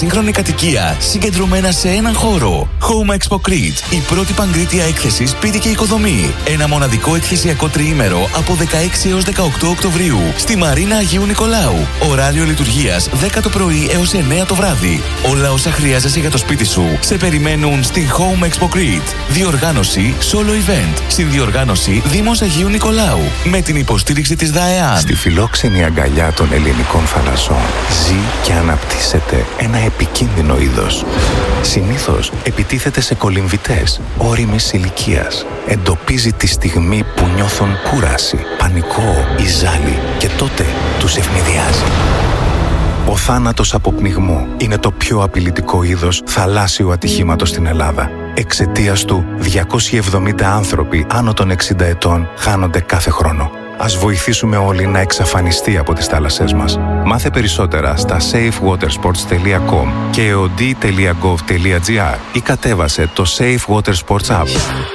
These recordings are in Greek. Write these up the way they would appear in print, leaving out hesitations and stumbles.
Σύγχρονη κατοικία συγκεντρωμένα σε έναν χώρο. Home Expo Crete, η πρώτη παγκρίτια έκθεση σπίτι και οικοδομή. Ένα μοναδικό εκθεσιακό τριήμερο από 16 έως 18 Οκτωβρίου στη Μαρίνα Αγίου Νικολάου. Ωράριο λειτουργίας 10 το πρωί έως 9 το βράδυ. Όλα όσα χρειάζεσαι για το σπίτι σου σε περιμένουν στη Home Expo Crete. Διοργάνωση Solo Event. Συνδιοργάνωση Δήμος Αγίου Νικολάου. Με την υποστήριξη της ΔΑΕΑΝ. Στη φιλόξενη αγκαλιά των ελληνικών θαλασσών ζει και αναπτύσσεται ένα επικίνδυνο είδος. Συνήθως επιτίθεται σε κολυμβητές όριμης ηλικίας. Εντοπίζει τη στιγμή που νιώθουν κούραση, πανικό ή ζάλι και τότε τους ευνηδιάζει. Ο θάνατος από πνιγμό είναι το πιο απειλητικό είδος θαλάσσιου ατυχήματος στην Ελλάδα. Εξαιτίας του, 270 άνθρωποι άνω των 60 ετών χάνονται κάθε χρόνο. Ας βοηθήσουμε όλοι να εξαφανιστεί από τις θάλασσές μας. Μάθε περισσότερα στα safewatersports.com και od.gov.gr ή κατέβασε το Safe Water Sports App.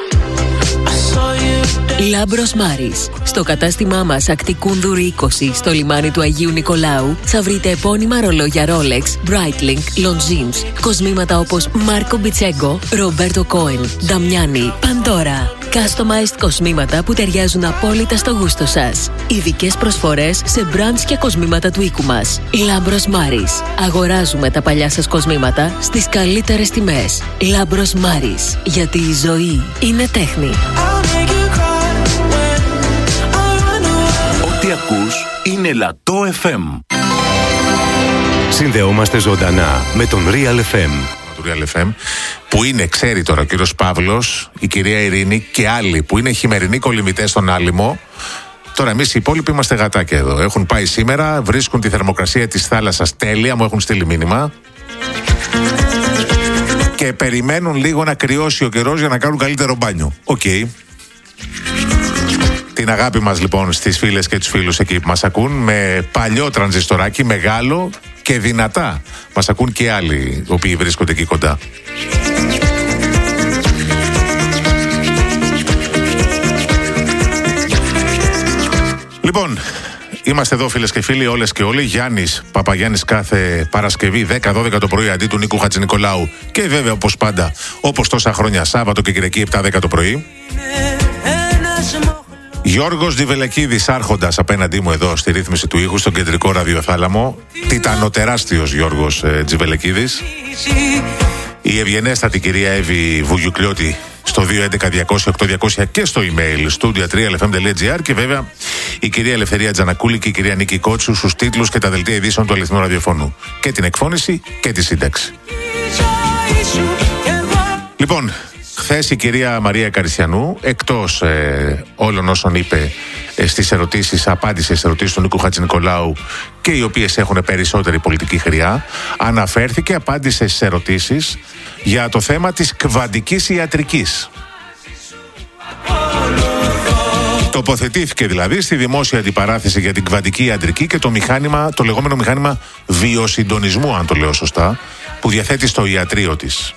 Λάμπρος Μάρης. Στο κατάστημά μας Ακτικούνδουρη 20 στο λιμάνι του Αγίου Νικολάου θα βρείτε επώνυμα ρολόγια Rolex, Breitling, Longines, κοσμήματα όπως Μάρκο Μπιτσέγκο, Ρομπέρτο Κόεν, Νταμιάνι, Παντόρα. Customized κοσμήματα που ταιριάζουν απόλυτα στο γούστο σας. Ειδικές προσφορές σε brands και κοσμήματα του οίκου μας. Λάμπρος Μάρης. Αγοράζουμε τα παλιά σας κοσμήματα στις καλύτερες τιμές. Λάμπρος Μάρης. Γιατί η ζωή είναι τέχνη. Ό,τι ακούς είναι Λατό FM. Συνδεόμαστε ζωντανά με τον Real FM. Real FM, που είναι, ξέρει τώρα ο κύριος Παύλος, η κυρία Ειρήνη και άλλοι που είναι χειμερινοί κολυμβητές στον Άλυμο. Τώρα εμείς οι υπόλοιποι είμαστε γατάκια εδώ. Έχουν πάει σήμερα, βρίσκουν τη θερμοκρασία της θάλασσας τέλεια, μου έχουν στείλει μήνυμα. Και περιμένουν λίγο να κρυώσει ο καιρός για να κάνουν καλύτερο μπάνιο. Οκ. Την αγάπη μας λοιπόν στις φίλες και τους φίλους εκεί που μας ακούν, με παλιό τρανζιστοράκι, μεγάλο και δυνατά. Μας ακούν και άλλοι οι οποίοι βρίσκονται εκεί κοντά. Λοιπόν, είμαστε εδώ φίλες και φίλοι, όλες και όλοι. Γιάννης Παπαγιάννης κάθε Παρασκευή 10-12 το πρωί αντί του Νίκου Χατζηνικολάου. Και βέβαια όπως πάντα, όπως τόσα χρόνια, Σάββατο και Κυριακή 7-10 το πρωί. Γιώργος Τζιβελεκίδης άρχοντας απέναντί μου εδώ στη ρύθμιση του ήχου, στον κεντρικό ραδιοθάλαμο. Τιτανοτεράστιος Γιώργος Τζιβελεκίδης. Η ευγενέστατη κυρία Εύη Βουγιουκλιώτη στο 211-200-8200 και στο email studio3lfm.gr και βέβαια η κυρία Ελευθερία Τζανακούλη και η κυρία Νίκη Κότσου στους τίτλους και τα δελτία ειδήσεων του αληθινού ραδιοφώνου. Και την εκφώνηση και τη σύνταξη. Λοιπόν, χθες η κυρία Μαρία Καριστιανού, εκτός όλων όσων είπε στις ερωτήσεις, απάντησε στις ερωτήσεις του Νίκου Χατζηνικολάου και οι οποίες έχουν περισσότερη πολιτική χρειά, αναφέρθηκε, απάντησε στις ερωτήσεις για το θέμα της κβαντικής ιατρικής. Τοποθετήθηκε δηλαδή στη δημόσια αντιπαράθεση για την κβαντική ιατρική και το μηχάνημα, το λεγόμενο μηχάνημα βιοσυντονισμού, αν το λέω σωστά, που διαθέτει στο ιατρείο της.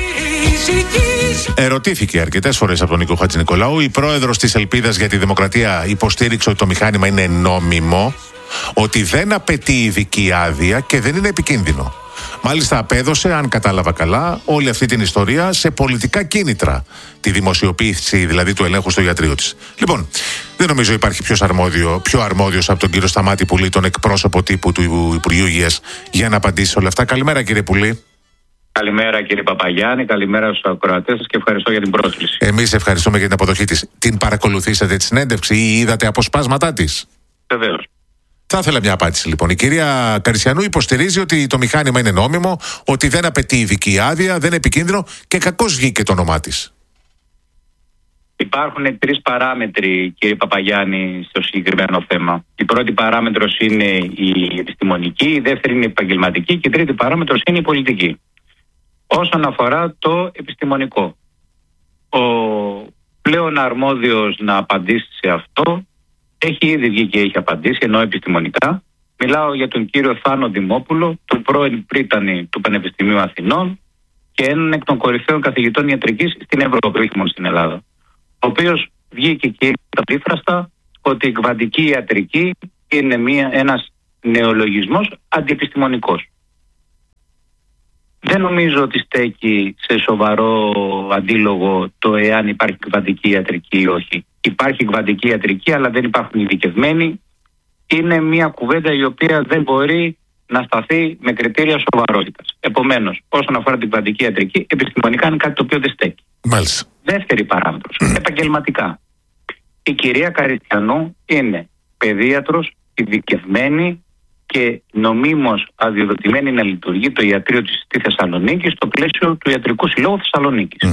Ερωτήθηκε αρκετές φορές από τον Νίκο Χατζηνικολάου. Η πρόεδρος της Ελπίδας για τη Δημοκρατία υποστήριξε ότι το μηχάνημα είναι νόμιμο, ότι δεν απαιτεί ειδική άδεια και δεν είναι επικίνδυνο. Μάλιστα απέδωσε, αν κατάλαβα καλά, όλη αυτή την ιστορία σε πολιτικά κίνητρα. Τη δημοσιοποίηση δηλαδή του ελέγχου στο ιατρείο της. Λοιπόν, δεν νομίζω υπάρχει πιο αρμόδιος από τον κύριο Σταμάτη Πουλή, τον εκπρόσωπο τύπου του Υπουργείου Υγείας, για να απαντήσει όλα αυτά. Καλημέρα κύριε Πουλή. Καλημέρα κύριε Παπαγιάννη, καλημέρα στους ακροατές σας και ευχαριστώ για την πρόσκληση. Εμείς ευχαριστούμε για την αποδοχή της. Την παρακολουθήσατε τη συνέντευξη ή είδατε αποσπάσματά της? Βεβαίως. Θα ήθελα μια απάντηση λοιπόν. Η κυρία Καριστιανού υποστηρίζει ότι το μηχάνημα είναι νόμιμο, ότι δεν απαιτεί ειδική άδεια, δεν είναι επικίνδυνο και κακώς βγήκε το όνομά της. Υπάρχουν τρεις παράμετροι, κύριε Παπαγιάννη, στο συγκεκριμένο θέμα. Η πρώτη παράμετρος είναι η επιστημονική, η δεύτερη είναι η επαγγελματική και η τρίτη παράμετρος είναι η πολιτική. Όσον αφορά το επιστημονικό, ο πλέον αρμόδιος να απαντήσει σε αυτό έχει ήδη βγει και έχει απαντήσει, ενώ επιστημονικά. Μιλάω για τον κύριο Θάνο Δημόπουλο, τον πρώην πρίτανη του Πανεπιστημίου Αθηνών και έναν εκ των κορυφαίων καθηγητών ιατρικής στην Ευρώπη, όχι μόνο στην Ελλάδα. Ο οποίος βγήκε και είπε τα πίφραστα ότι η κβαντική ιατρική είναι ένας νεολογισμός αντιεπιστημονικός. Δεν νομίζω ότι στέκει σε σοβαρό αντίλογο το εάν υπάρχει κβαντική ιατρική ή όχι. Υπάρχει κβαντική ιατρική, αλλά δεν υπάρχουν ειδικευμένοι. Είναι μια κουβέντα η οποία δεν μπορεί να σταθεί με κριτήρια σοβαρότητας. Επομένως, όσον αφορά την κβαντική ιατρική, επιστημονικά είναι κάτι το οποίο δεν στέκει. Μάλιστα. Δεύτερη παράμετρος, επαγγελματικά. Η κυρία Καριστιανού είναι παιδίατρος, ειδικευμένη και νομίμως αδειοδοτημένη να λειτουργεί το ιατρείο της στη Θεσσαλονίκη στο πλαίσιο του Ιατρικού Συλλόγου Θεσσαλονίκης.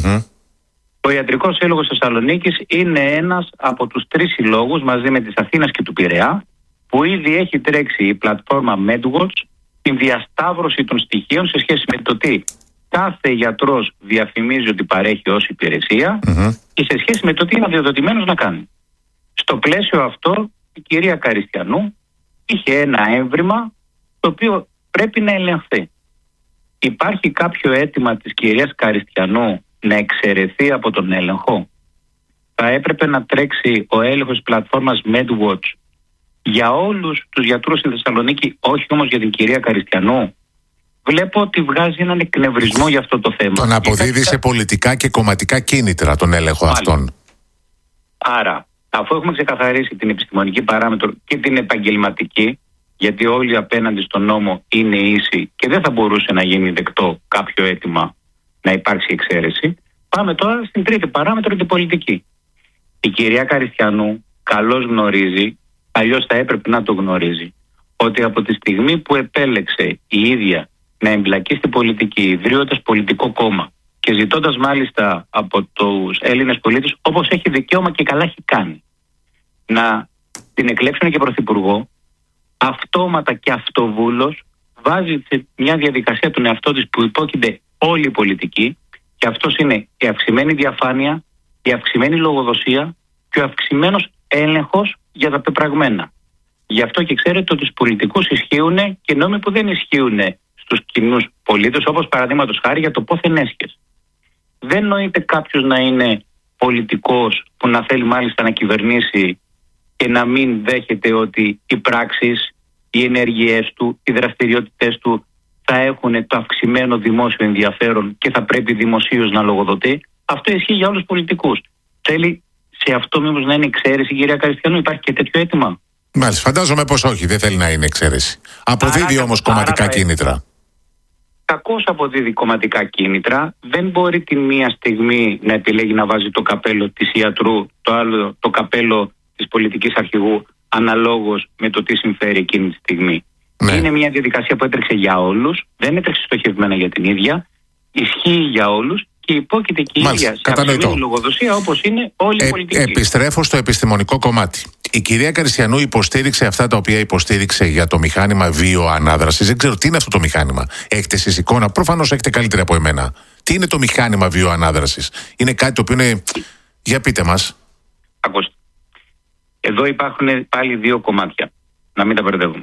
Ο Ιατρικός Σύλλογος Θεσσαλονίκης είναι ένας από τους 3 συλλόγους μαζί με της Αθήνας και του Πειραιά που ήδη έχει τρέξει η πλατφόρμα MedWatch την διασταύρωση των στοιχείων σε σχέση με το τι κάθε γιατρός διαφημίζει ότι παρέχει ως υπηρεσία και σε σχέση με το τι είναι αδειοδοτημένος να κάνει. Στο πλαίσιο αυτό η κυρία Καριστιανού είχε ένα έμβριμα το οποίο πρέπει να ελεγχθεί. Υπάρχει κάποιο αίτημα της κυρίας Καριστιανού να εξαιρεθεί από τον έλεγχο? Θα έπρεπε να τρέξει ο έλεγχος της πλατφόρμας MedWatch για όλους τους γιατρούς στη Θεσσαλονίκη, όχι όμως για την κυρία Καριστιανού? Βλέπω ότι βγάζει έναν εκνευρισμό για αυτό το θέμα. Τον αποδίδει σε πολιτικά και κομματικά κίνητρα τον έλεγχο αυτόν. Άρα, αφού έχουμε ξεκαθαρίσει την επιστημονική παράμετρο και την επαγγελματική, γιατί όλοι απέναντι στον νόμο είναι ίσοι και δεν θα μπορούσε να γίνει δεκτό κάποιο αίτημα να υπάρξει εξαίρεση, πάμε τώρα στην τρίτη παράμετρο, την πολιτική. Η κυρία Καριστιανού καλώς γνωρίζει, αλλιώς θα έπρεπε να το γνωρίζει, ότι από τη στιγμή που επέλεξε η ίδια να εμπλακεί στην πολιτική, ιδρύοντας πολιτικό κόμμα και ζητώντας μάλιστα από τους Έλληνες πολίτες, όπως έχει δικαίωμα και καλά έχει κάνει, να την εκλέξουν και πρωθυπουργό, αυτόματα και αυτοβούλος βάζει σε μια διαδικασία τον εαυτό της που υπόκειται όλη η πολιτική, και αυτός είναι η αυξημένη διαφάνεια, η αυξημένη λογοδοσία και ο αυξημένος έλεγχος για τα πεπραγμένα. Γι' αυτό και ξέρετε ότι στους πολιτικούς ισχύουν και νόμοι που δεν ισχύουν στους κοινούς πολίτες, όπως παραδείγματος χάρη για το πόθεν έσχες. Δεν νοείται κάποιος να είναι πολιτικός που να θέλει μάλιστα να κυβερνήσει και να μην δέχεται ότι οι πράξεις, οι ενέργειές του, οι δραστηριότητες του θα έχουν το αυξημένο δημόσιο ενδιαφέρον και θα πρέπει δημοσίως να λογοδοτεί. Αυτό ισχύει για όλους τους πολιτικούς. Θέλει σε αυτό μήπως να είναι εξαίρεση η κυρία Καριστιανού? Υπάρχει και τέτοιο αίτημα? Μάλιστα, φαντάζομαι πως όχι, δεν θέλει να είναι εξαίρεση. Αποδίδει όμως κομματικά κίνητρα. Κακώς αποδίδει κομματικά κίνητρα. Δεν μπορεί τη μία στιγμή να επιλέγει να βάζει το καπέλο της ιατρού, το άλλο το καπέλο της πολιτικής αρχηγού, αναλόγως με το τι συμφέρει εκείνη τη στιγμή. Ναι. Είναι μια διαδικασία που έτρεξε για όλους, δεν έτρεξε στοχευμένα για την ίδια, ισχύει για όλους και υπόκειται και η ίδια σε αυξημένη λογοδοσία, όπως είναι όλη η πολιτική. Επιστρέφω στο επιστημονικό κομμάτι. Η κυρία Καριστιανού υποστήριξε αυτά τα οποία υποστήριξε για το μηχάνημα βιοανάδρασης. Δεν ξέρω τι είναι αυτό το μηχάνημα. Έχετε εσείς εικόνα? Προφανώς έχετε καλύτερα από εμένα. Τι είναι το μηχάνημα βιοανάδρασης? Είναι κάτι το οποίο είναι... Για πείτε μας. Ακούστε. Εδώ υπάρχουν πάλι 2 κομμάτια. Να μην τα μπερδεύουμε.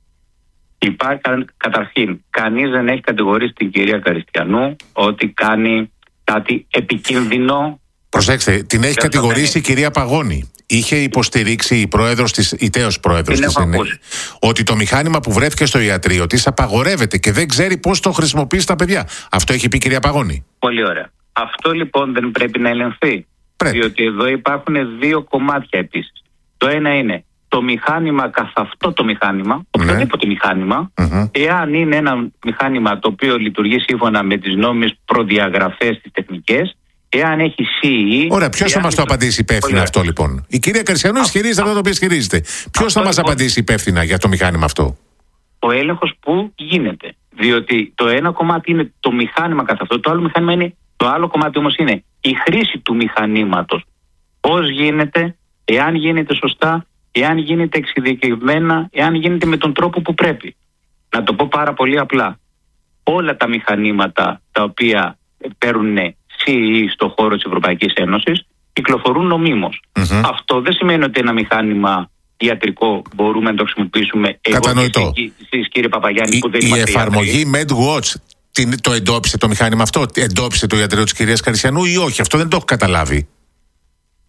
Καταρχήν, κανείς δεν έχει κατηγορήσει την κυρία Καριστιανού ότι κάνει κάτι επικίνδυνο. Προσέξτε, την έχει κατηγορήσει η κυρία Παγώνη. Είχε υποστηρίξει η πρόεδρος της, η τέος πρόεδρος της ότι το μηχάνημα που βρέθηκε στο ιατρείο της απαγορεύεται και δεν ξέρει πώς το χρησιμοποιεί στα παιδιά. Αυτό έχει πει η κυρία Παγώνη. Πολύ ωραία. Αυτό λοιπόν δεν πρέπει να ελεγχθεί. Πρέπει. Διότι εδώ υπάρχουν 2 κομμάτια επίσης. Το ένα είναι το μηχάνημα καθ' αυτό το μηχάνημα, οποιοδήποτε μηχάνημα, εάν είναι ένα μηχάνημα το οποίο λειτουργεί σύμφωνα με τις νόμιμες προδιαγραφές, τις τεχνικές, εάν έχει CE. Ωραία, ποιος θα μας το απαντήσει υπεύθυνα αυτό λοιπόν? Η κυρία Καριστιανού ισχυρίζεται αυτό το οποίο ισχυρίζεται. Ποιος θα μας απαντήσει υπεύθυνα για το μηχάνημα αυτό? Ο έλεγχος που γίνεται. Διότι το ένα κομμάτι είναι το μηχάνημα καθ' αυτό, το άλλο μηχάνημα είναι. Το άλλο κομμάτι όμως είναι η χρήση του μηχανήματος. Πώς γίνεται, εάν γίνεται σωστά, εάν γίνεται εξειδικευμένα, εάν γίνεται με τον τρόπο που πρέπει. Να το πω πάρα πολύ απλά. Όλα τα μηχανήματα τα οποία παίρνουν CE στο χώρο της Ευρωπαϊκής Ένωσης κυκλοφορούν νομίμως. Αυτό δεν σημαίνει ότι ένα μηχάνημα ιατρικό μπορούμε να το χρησιμοποιήσουμε. Κατανοητό. Εσείς κύριε Παπαγιάννη που δεν η εφαρμογή MedWatch το εντόπισε το μηχάνημα αυτό? Εντόπισε το ιατρείο της κυρίας Καριστιανού ή όχι? Αυτό δεν το έχω καταλάβει.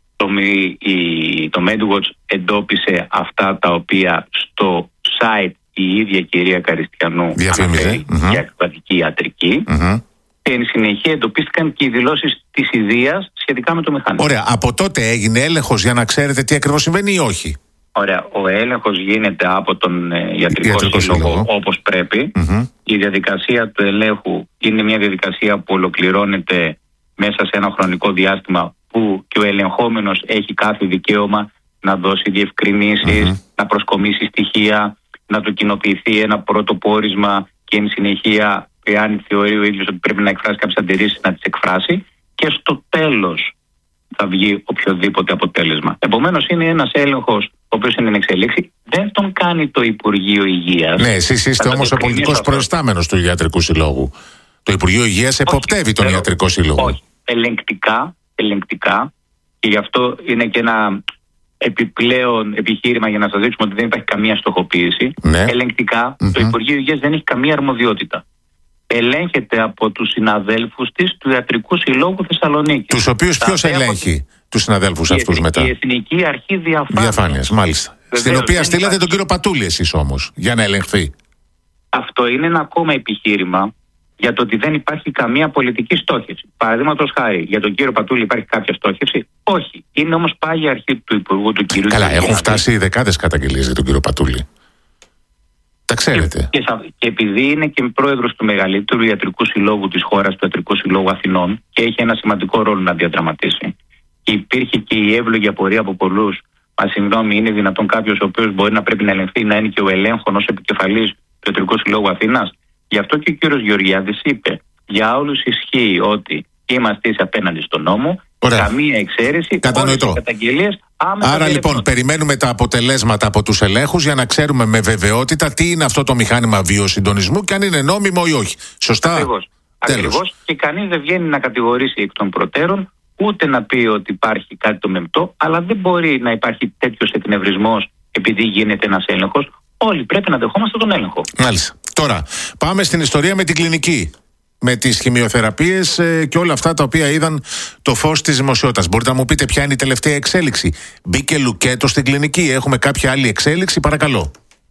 Το MedWatch εντόπισε αυτά τα οποία στο site η ίδια κυρία Καριστιανού διαφήμιζε για εκβατική ιατρική. Και εν συνεχεία εντοπίστηκαν και οι δηλώσεις της ιδείας σχετικά με το μηχάνημα. Ωραία. Από τότε έγινε έλεγχος για να ξέρετε τι ακριβώς συμβαίνει ή όχι? Ωραία. Ο έλεγχος γίνεται από τον ιατρικό σύλλογο όπως πρέπει. Η διαδικασία του ελέγχου είναι μια διαδικασία που ολοκληρώνεται μέσα σε ένα χρονικό διάστημα που και ο ελεγχόμενος έχει κάθε δικαίωμα να δώσει διευκρινήσεις, να προσκομίσει στοιχεία, να του κοινοποιηθεί ένα πρώτο πόρισμα και εν συνεχεία, εάν θεωρεί ο ίδιος ότι πρέπει να εκφράσει κάποιες αντιρρήσεις, να τις εκφράσει και στο τέλος θα βγει οποιοδήποτε αποτέλεσμα. Επομένως είναι ένας έλεγχος ο οποίος είναι εν εξελίξη, δεν τον κάνει το Υπουργείο Υγείας. Ναι, εσείς είστε όμως ο πολιτικός προϊστάμενος του Ιατρικού Συλλόγου. Το Υπουργείο Υγείας εποπτεύει τον Ιατρικό Σύλλογο. Όχι, ελεγκτικά, και γι' αυτό είναι και ένα επιπλέον επιχείρημα για να σας δείξουμε ότι δεν υπάρχει καμία στοχοποίηση. Ναι. Ελεγκτικά, το Υπουργείο Υγείας δεν έχει καμία αρμοδιότητα. Ελέγχεται από τους συναδέλφους της του Ιατρικού Συλλόγου Θεσσαλονίκη. Τους οποίους ποιος ελέγχει τους συναδέλφους αυτούς μετά? Η Εθνική Αρχή Διαφάνειας. Μάλιστα. Στην οποία στείλατε τον κύριο Πατούλη εσείς όμως, για να ελεγχθεί. Αυτό είναι ένα ακόμα επιχείρημα για το ότι δεν υπάρχει καμία πολιτική στόχευση. Παραδείγματος χάρη, για τον κύριο Πατούλη υπάρχει κάποια στόχευση? Όχι. Είναι όμως πάγια αρχή του Υπουργού του κυρίου. Καλά, έχουν φτάσει δεκάδες καταγγελίες για τον κύριο Πατούλη. Τα ξέρετε. Και επειδή είναι και πρόεδρος του μεγαλύτερου ιατρικού συλλόγου της χώρας, του Ιατρικού Συλλόγου Αθηνών, και έχει ένα σημαντικό ρόλο να διαδραματίσει, και υπήρχε και η εύλογη απορία από πολλούς, μα συγγνώμη, είναι δυνατόν κάποιος ο οποίος μπορεί να πρέπει να ελεγχθεί να είναι και ο ελέγχων ως επικεφαλής του Ιατρικού Συλλόγου Αθήνας? Γι' αυτό και ο κύριος Γεωργιάδης είπε: για όλους ισχύει ότι είμαστε ίσοι απέναντι στον νόμο. Ωραία. Καμία εξαίρεση. Κατανοητό. Άρα λοιπόν περιμένουμε τα αποτελέσματα από τους ελέγχους για να ξέρουμε με βεβαιότητα τι είναι αυτό το μηχάνημα βιοσυντονισμού και αν είναι νόμιμο ή όχι. Σωστά? Ακριβώς. Και κανείς δεν βγαίνει να κατηγορήσει εκ των προτέρων, ούτε να πει ότι υπάρχει κάτι το μεμπτό, αλλά δεν μπορεί να υπάρχει τέτοιος εκνευρισμός επειδή γίνεται ένας έλεγχος. Όλοι πρέπει να δεχόμαστε τον έλεγχο. Μάλιστα. Τώρα πάμε στην ιστορία με την κλινική. Με τις χημειοθεραπείες και όλα αυτά τα οποία είδαν το φως της δημοσιότητας. Μπορείτε να μου πείτε ποια είναι η τελευταία εξέλιξη? Μπήκε λουκέτο στην κλινική? Έχουμε κάποια άλλη εξέλιξη? Παρακαλώ.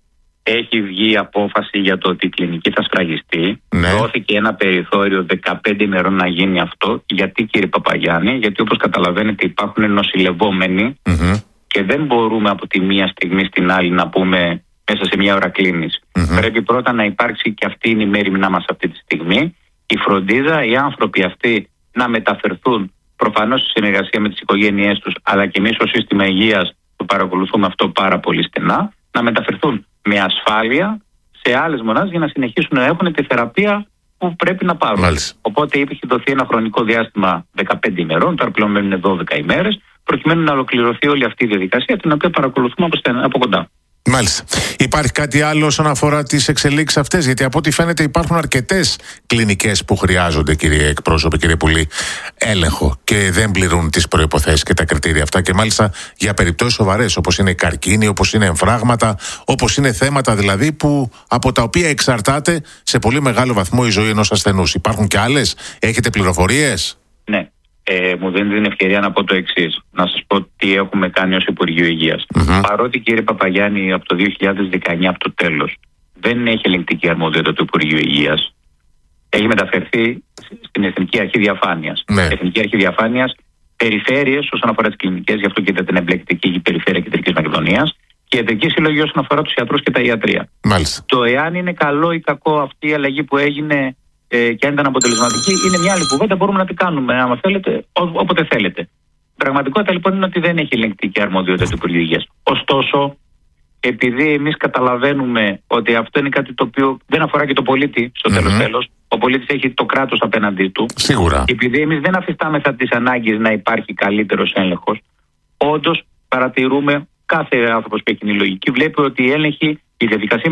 Έχει βγει απόφαση για το ότι η κλινική θα σφραγιστεί. Ναι. Δόθηκε ένα περιθώριο 15 ημερών να γίνει αυτό. Γιατί, κύριε Παπαγιάννη? Γιατί όπως καταλαβαίνετε υπάρχουν νοσηλευόμενοι και δεν μπορούμε από τη μία στιγμή στην άλλη να πούμε μέσα σε μια ώρα κλείνεις. Πρέπει πρώτα να υπάρξει, και αυτή είναι η μέριμνά μας αυτή τη στιγμή, η φροντίδα, οι άνθρωποι αυτοί να μεταφερθούν προφανώς σε συνεργασία με τις οικογένειές τους, αλλά και εμείς ως σύστημα υγείας το παρακολουθούμε αυτό πάρα πολύ στενά, να μεταφερθούν με ασφάλεια σε άλλες μονάδες για να συνεχίσουν να έχουν τη θεραπεία που πρέπει να πάρουν. Μάλιστα. Οπότε είχε δοθεί ένα χρονικό διάστημα 15 ημερών, τώρα πλέον μένουν 12 ημέρες, προκειμένου να ολοκληρωθεί όλη αυτή η διαδικασία, την οποία παρακολουθούμε από κοντά. Μάλιστα. Υπάρχει κάτι άλλο όσον αφορά τις εξελίξεις αυτές? Γιατί από ό,τι φαίνεται υπάρχουν αρκετές κλινικές που χρειάζονται, κύριε εκπρόσωπε, κύριε Πουλή, έλεγχο και δεν πληρούν τις προϋποθέσεις και τα κριτήρια αυτά, και μάλιστα για περιπτώσεις σοβαρές όπως είναι η καρκίνη, όπως είναι εμφράγματα, όπως είναι θέματα δηλαδή που, από τα οποία εξαρτάται σε πολύ μεγάλο βαθμό η ζωή ενός ασθενούς. Υπάρχουν και άλλες? Έχετε πληροφορίες? Ναι. Μου δίνει την ευκαιρία να πω το εξής. Να σας πω τι έχουμε κάνει ως Υπουργείο Υγείας. Παρότι, κύριε Παπαγιάννη, από το 2019, από το τέλος, δεν έχει ελεγκτική αρμοδιότητα του Υπουργείου Υγείας, έχει μεταφερθεί στην Εθνική Αρχή Διαφάνειας. Ναι. Εθνική Αρχή Διαφάνειας, περιφέρειες όσον αφορά τις κλινικές, γι' αυτό και δεν εμπλέκεται η Περιφέρεια Κεντρικής Μακεδονίας, και η Εθνική Συλλογή όσον αφορά τους ιατρούς και τα ιατρεία. Μάλιστα. Το εάν είναι καλό ή κακό αυτή η αλλαγή που έγινε και αν ήταν αποτελεσματική, είναι μια άλλη κουβέντα. Μπορούμε να την κάνουμε, άμα θέλετε, όποτε θέλετε. Η πραγματικότητα λοιπόν είναι ότι δεν έχει ελεγκτική αρμοδιότητα του Υπουργείου Υγείας. Ωστόσο, επειδή εμείς καταλαβαίνουμε ότι αυτό είναι κάτι το οποίο δεν αφορά και το πολίτη στο τέλος, ο πολίτης έχει το κράτος απέναντί του. Σίγουρα. Επειδή εμείς δεν αφιστάμεθα τις ανάγκες να υπάρχει καλύτερος έλεγχος, όντως παρατηρούμε, κάθε άνθρωπος που έχει την λογική βλέπει ότι η έλεγχη, η διαδικασία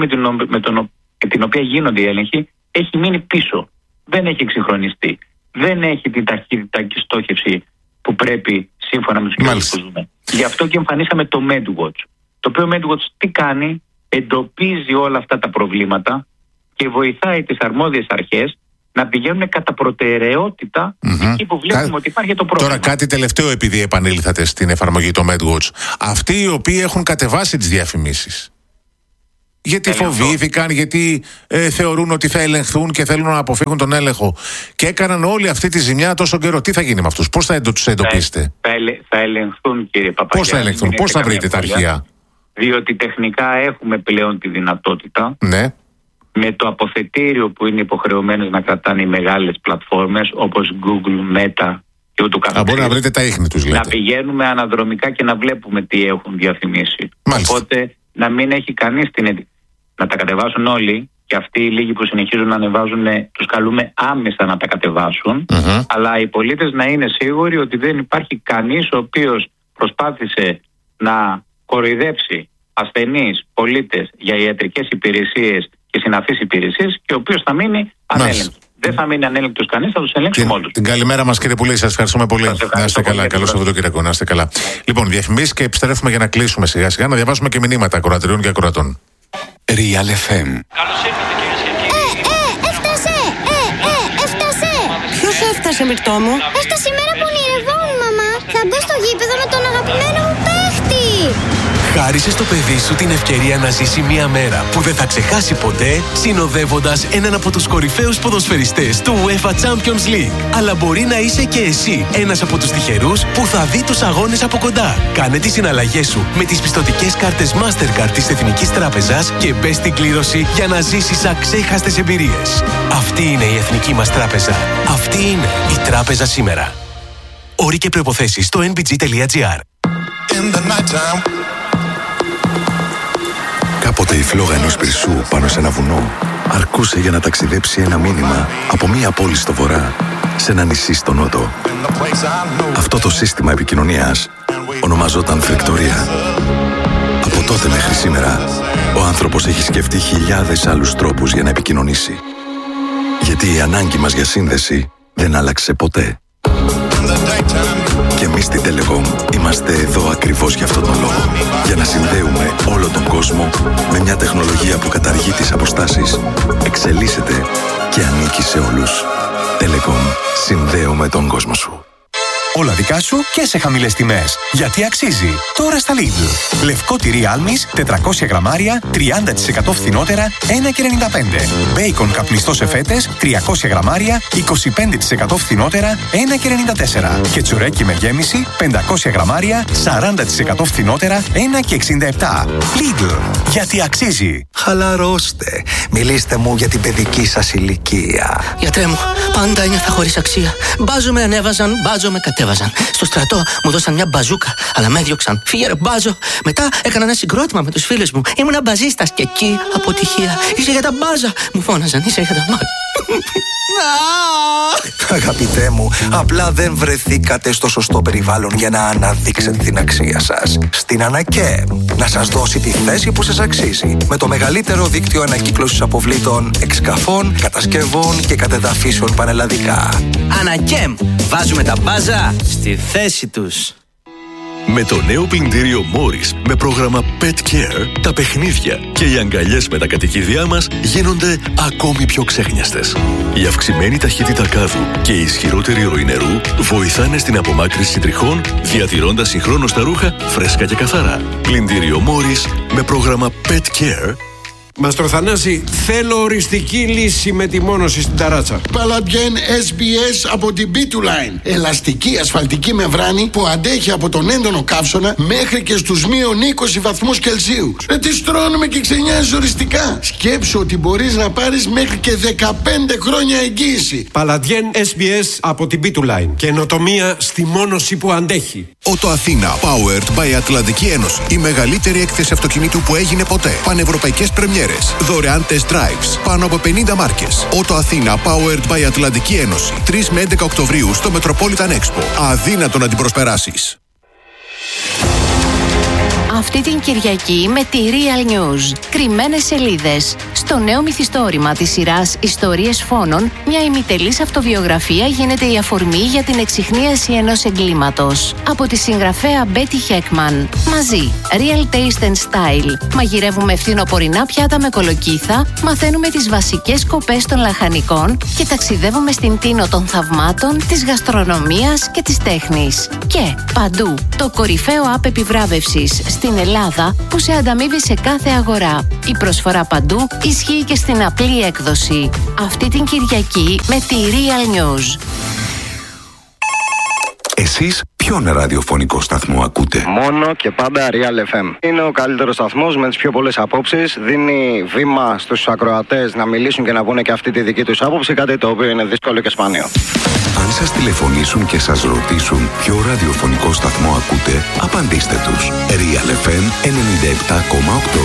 με την οποία γίνονται οι έλεγχοι, έχει μείνει πίσω. Δεν έχει εξυγχρονιστεί. Δεν έχει την ταχύτητα και στόχευση που πρέπει σύμφωνα με τους κοινωνικούς που ζούμε. Γι' αυτό και εμφανίσαμε το MedWatch. Το οποίο MedWatch τι κάνει? Εντοπίζει όλα αυτά τα προβλήματα και βοηθάει τις αρμόδιες αρχές να πηγαίνουν κατά προτεραιότητα εκεί που βλέπουμε ότι υπάρχει το πρόβλημα. Τώρα κάτι τελευταίο, επειδή επανήλθατε στην εφαρμογή το MedWatch. Αυτοί οι οποίοι έχουν κατεβάσει τις διαφημίσεις, Γιατί φοβήθηκαν, γιατί θεωρούν ότι θα ελεγχθούν και θέλουν να αποφύγουν τον έλεγχο. Και έκαναν όλη αυτή τη ζημιά τόσο καιρό. Τι θα γίνει με αυτούς, πώς θα τους εντοπίσετε? Θα ελεγχθούν, κύριε Παπαγιάννη. Πώς θα ελεγχθούν, πώς θα βρείτε τα αρχεία? Διότι τεχνικά έχουμε πλέον τη δυνατότητα. Ναι. Με το αποθετήριο που είναι υποχρεωμένες να κρατάνε οι μεγάλες πλατφόρμες όπως Google, Meta και ούτω καθεξής. Μπορεί να βρείτε τα ίχνη τους, λέτε. Να πηγαίνουμε αναδρομικά και να βλέπουμε τι έχουν διαφημίσει. Μάλιστα. Οπότε να μην έχει κανείς να τα κατεβάσουν όλοι, και αυτοί οι λίγοι που συνεχίζουν να ανεβάζουν, τους καλούμε άμεσα να τα κατεβάσουν. Αλλά οι πολίτες να είναι σίγουροι ότι δεν υπάρχει κανείς ο οποίος προσπάθησε να κοροϊδέψει ασθενείς, πολίτες για ιατρικές υπηρεσίες και συναφείς υπηρεσίες και ο οποίος θα μείνει ανέλεγκτος. Δεν θα μείνει ανέλεγκτος κανείς, θα τους ελέγξουμε όλους. Την καλημέρα μας, κύριε Πουλή, σας ευχαριστούμε πολύ. Να είστε καλά. Καλό Σαββατοκύριακο, να είστε καλά. Λοιπόν, διαφημίσεις και επιστρέφουμε για να κλείσουμε σιγά σιγά, να διαβάσουμε και μηνύματα ακροατριών και ακροατών. Real FM. Καλώς ήρθατε, κυρίες και κύριοι. Έφτασε! Ποιος έφτασε, Μυρτώ μου? Έφτασε η μέρα που ονειρευόμουν, μαμά. Θα μπω στο γήπεδο με τον αγαπημένο μου παίχτη. Χάρισε στο παιδί σου την ευκαιρία να ζήσει μια μέρα που δεν θα ξεχάσει ποτέ, συνοδεύοντας έναν από τους κορυφαίους ποδοσφαιριστές του UEFA Champions League. Αλλά μπορεί να είσαι και εσύ ένας από τους τυχερούς που θα δει τους αγώνες από κοντά. Κάνε τις συναλλαγές σου με τις πιστωτικές κάρτες Mastercard της Εθνικής Τράπεζας και μπες στην κλήρωση για να ζήσεις αξέχαστες εμπειρίες. Αυτή είναι η Εθνική μας Τράπεζα. Αυτή είναι η Τράπεζα σήμερα. Όροι και προϋποθέσεις στο nbg.gr. Κάποτε η φλόγα ενός πυρσού πάνω σε ένα βουνό αρκούσε για να ταξιδέψει ένα μήνυμα από μία πόλη στο βορρά σε ένα νησί στο νότο. Αυτό το σύστημα επικοινωνίας ονομαζόταν φρεκτορία. Από τότε μέχρι σήμερα, ο άνθρωπος έχει σκεφτεί χιλιάδες άλλους τρόπους για να επικοινωνήσει. Γιατί η ανάγκη μας για σύνδεση δεν άλλαξε ποτέ. Και εμείς στην Telecom είμαστε εδώ ακριβώς για αυτόν τον λόγο. Για να συνδέουμε όλο τον κόσμο με μια τεχνολογία που καταργεί τις αποστάσεις, εξελίσσεται και ανήκει σε όλους. Telecom. Συνδέουμε τον κόσμο σου. Όλα δικά σου και σε χαμηλές τιμές. Γιατί αξίζει. Τώρα στα Lidl. Λευκό τυρί άλμης, 400 γραμμάρια, 30% φθηνότερα, 1,95. Μπέικον καπνιστό σε φέτες, 300 γραμμάρια, 25% φθηνότερα, 1,94. Και τσουρέκι με γέμιση, 500 γραμμάρια, 40% φθηνότερα, 1,67. Lidl. Γιατί αξίζει. Χαλαρώστε. Μιλήστε μου για την παιδική σας ηλικία. Γιατρέ μου, πάντα ένιωθα χωρίς αξία. Μπάζο με ανέβαζαν, μπάζο με κατέβαζαν. Στο στρατό μου δώσαν μια μπαζούκα, αλλά με έδιωξαν. Φύγε ρε μπάζο. Μετά έκανα ένα συγκρότημα με τους φίλους μου. Ήμουνα μπαζίστας και εκεί αποτυχία. Είσαι για τα μπάζα. Μου φώναζαν, είσαι για τα μπάζα. Αγαπητέ μου, απλά δεν βρεθήκατε στο σωστό περιβάλλον για να αναδείξετε την αξία σας. Στην Ανακέμ, να σας δώσει τη θέση που σας αξίζει. Με το μεγαλύτερο δίκτυο ανακύκλωσης αποβλήτων, εξκαφών, κατασκευών και κατεδαφίσεων πανελλαδικά. Ανακέμ, βάζουμε τα μπάζα στη θέση τους. Με το νέο πλυντήριο Morris με πρόγραμμα Pet Care, τα παιχνίδια και οι αγκαλιές με τα κατοικίδια μας γίνονται ακόμη πιο ξέχνιαστες. Η αυξημένη ταχύτητα κάδου και η ισχυρότερη ροή νερού βοηθάνε στην απομάκρυνση τριχών, διατηρώντας συγχρόνως τα ρούχα φρέσκα και καθαρά. Πλυντήριο Morris με πρόγραμμα Pet Care. Μαστρο Θανάση, θέλω οριστική λύση με τη μόνωση στην ταράτσα. Παλαντιέν SBS από την B2Line. Ελαστική ασφαλτική μεμβράνη που αντέχει από τον έντονο καύσωνα μέχρι και στους μείον 20 βαθμούς Κελσίου. Τι στρώνουμε και ξενιάζει οριστικά. Σκέψου ότι μπορείς να πάρεις μέχρι και 15 χρόνια εγγύηση. Παλαντιέν SBS από την B2Line. Καινοτομία στη μόνωση που αντέχει. Ότο Αθήνα, powered by Ατλαντική Ένωση. Η μεγαλύτερη έκθεση αυτοκινήτου που έγινε ποτέ. Πανευρωπαϊκές πρεμιέρες. Δωρεάν test drives. Πάνω από 50 μάρκες. Ότο Αθήνα, powered by Ατλαντική Ένωση. 3 με 11 Οκτωβρίου στο Metropolitan Expo. Αδύνατο να την προσπεράσεις. Αυτή την Κυριακή με τη Real News. Κρυμμένες σελίδες. Στο νέο μυθιστόρημα της σειράς Ιστορίες Φόνων, μια ημιτελής αυτοβιογραφία γίνεται η αφορμή για την εξιχνίαση ενός εγκλήματος. Από τη συγγραφέα Betty Heckman. Μαζί, Real Taste and Style. Μαγειρεύουμε φθινοπορεινά πιάτα με κολοκύθα, μαθαίνουμε τις βασικές σκοπές των λαχανικών και ταξιδεύουμε στην τίνο των θαυμάτων, της γαστρονομίας και της τέχνης. Και παντού, το κορυφαίο app επιβράβευσης στην στην Ελλάδα που σε ανταμείβει σε κάθε αγορά. Η προσφορά παντού ισχύει και στην απλή έκδοση. Αυτή την Κυριακή με τη Real News. Εσείς ποιον ραδιοφωνικό σταθμό ακούτε? Μόνο και πάντα Real FM. Είναι ο καλύτερος σταθμός με τις πιο πολλές απόψεις. Δίνει βήμα στους ακροατές να μιλήσουν και να πούνε και αυτή τη δική τους άποψη, κάτι το οποίο είναι δύσκολο και σπάνιο. Αν σας τηλεφωνήσουν και σας ρωτήσουν ποιο ραδιοφωνικό σταθμό ακούτε, απαντήστε τους. Real FM 97,8.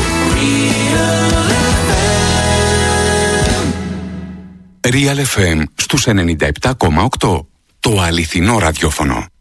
Real FM στους 97,8. Το αληθινό ραδιόφωνο.